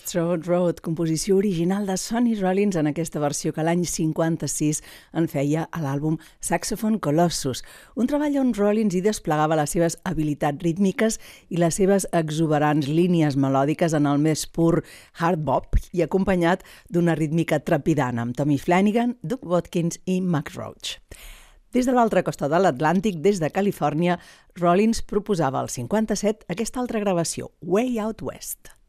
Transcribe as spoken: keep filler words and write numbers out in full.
West Road Road, composició original de Sonny Rollins en aquesta versió que l'any cinquanta-sis en feia a l'àlbum Saxophone Colossus, un treball on Rollins hi desplegava les seves habilitats rítmiques i les seves exuberants línies melòdiques en el més pur hard bop i acompanyat d'una rítmica trepidant amb Tommy Flanagan, Duke Watkins i Max Roach. Des de l'altra costa de l'Atlàntic, des de Califòrnia, Rollins proposava al cinquanta-set aquesta altra gravació, Way Out West.